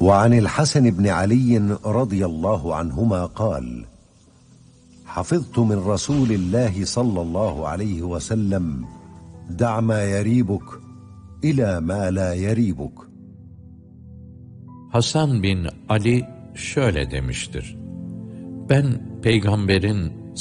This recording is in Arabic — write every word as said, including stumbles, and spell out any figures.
وعن الحسن بن علي رضي الله عنهما قال: حفظت من رسول الله صلى الله عليه وسلم: دع ما يريبك إلى ما لا يريبك. Hasan bin Ali şöyle demiştir: Ben peygamberin